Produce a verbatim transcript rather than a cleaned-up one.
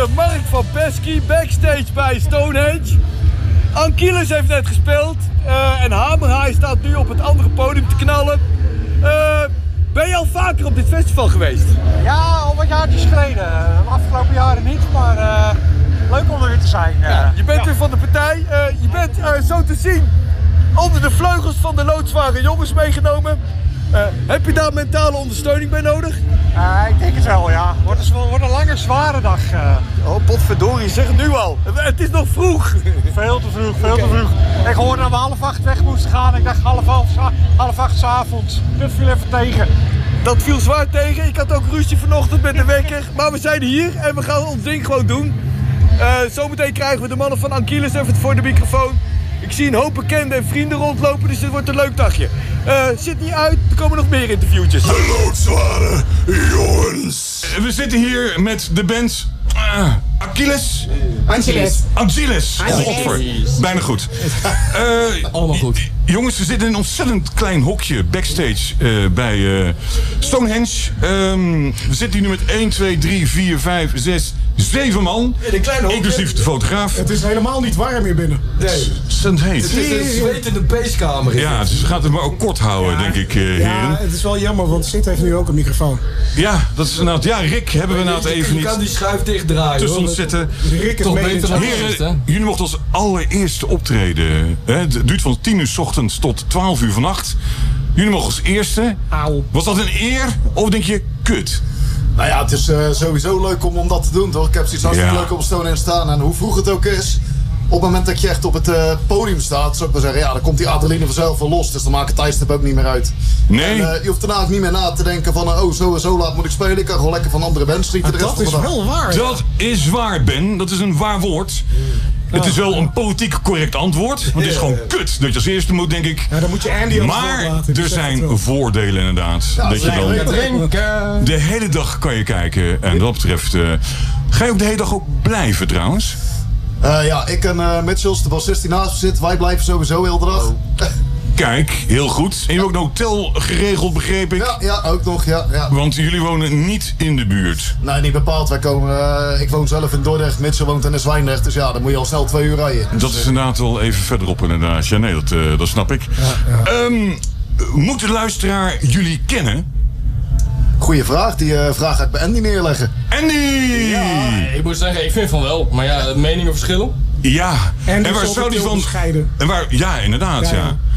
uur Mark van Pesky backstage bij Stonehenge. Ankylos heeft net gespeeld uh, en Hamerhaai staat nu op het andere podium te knallen. Uh, ben je al vaker op dit festival geweest? Ja, al wat jaartjes geleden. De afgelopen jaren niet, maar uh, leuk om er weer te zijn. Uh, ja, je bent ja. weer van de partij. Uh, je bent uh, zo te zien onder de vleugels van de loodzware jongens meegenomen. Uh, heb je daar mentale ondersteuning bij nodig? Uh, ik denk het wel, ja. Wordt een, wordt een lange, zware dag. Uh. Oh, potverdorie, zeg het nu al. Het is nog vroeg. Veel te vroeg, veel te vroeg. Ik hoorde dat we half acht weg moesten gaan. Ik dacht half, half, half acht 's avonds. Dat viel even tegen. Dat viel zwaar tegen. Ik had ook ruzie vanochtend met de wekker. Maar we zijn hier en we gaan ons ding gewoon doen. Uh, zometeen krijgen we de mannen van Ankylos even voor de microfoon. Ik zie een hoop bekenden en vrienden rondlopen, dus dit wordt een leuk dagje. Uh, zit niet uit, er komen nog meer interviewtjes. De loodzware jongens. We zitten hier met de band uh, Ankylos. Ankylos. Ankylos. Godver. Bijna goed. Uh, Allemaal goed. Jongens, we zitten in een ontzettend klein hokje backstage uh, bij uh, Stonehenge. Um, we zitten hier nu met één, twee, drie, vier, vijf, zes, zeven man. In een klein hokje. Inclusief de fotograaf. Het is helemaal niet warm hier binnen. Nee. Het is heet. Het is een zwetende peeskamer. Ja, dus we gaan het maar ook kort houden, denk ik, uh, Ja, heren. het is wel jammer, want Sid heeft nu ook een microfoon. Ja, dat is inderdaad. Ja, Rick hebben we inderdaad even Je kan niet die schuif dichtdraaien. tussen hoor. ons zitten. Rick is Toch mee beter dan de rest, hè? Heren, jullie mochten als allereerste optreden. Hè? Het duurt van tien uur 's ochtends tot twaalf uur vannacht. Jullie mogen als eerste. Auw. Was dat een eer of denk je, kut? Nou ja, het is uh, sowieso leuk om, om dat te doen, toch? Ik heb zoiets hartstikke Ja. leuk om Stonehenge te staan. En hoe vroeg het ook is, op het moment dat je echt op het uh, podium staat, zou ik maar zeggen, ja, dan komt die adrenaline vanzelf wel los. Dus dan maakt het tijdstip ook niet meer uit. Nee. En, uh, je hoeft daarna ook niet meer na te denken van, uh, oh, zo en zo laat moet ik spelen. Ik kan gewoon lekker van andere bands schieten de rest Dat van is de dag. wel waar. Dat is waar, Ben. Dat is een waar woord. Het is wel een politiek correct antwoord. Want het is gewoon kut dat je als eerste moet, denk ik. Ja, dan moet je Andy als Maar laten. Die er zegt het zijn wel. voordelen inderdaad. Dat je dan Drinken. de hele dag kan je kijken. En wat dat betreft... Uh, ga je ook de hele dag ook blijven trouwens? Uh, ja, ik en uh, Mitchells, de bassist die naast me zit, wij blijven sowieso heel de dag. Oh. Kijk, heel goed. En je hebt ook een hotel geregeld, begreep ik. Ja, ja, ook nog, ja, ja. Want jullie wonen niet in de buurt. Nee, niet bepaald. Wij komen, uh, ik woon zelf in Dordrecht, Mitchell woont in Zwijndrecht. Dus ja, dan moet je al snel twee uur rijden. Dus, Dat is inderdaad wel even verderop inderdaad. Ja, nee, dat, uh, dat snap ik. Ja, ja. Um, moet de luisteraar jullie kennen? Goeie vraag. Die uh, vraag ga ik bij Andy neerleggen. Andy! Ja, ik moet zeggen, ik vind van wel. Maar ja, meningen verschillen. Ja. En, en waar zou die van... scheiden. En waar, ja, inderdaad, ja. ja. ja.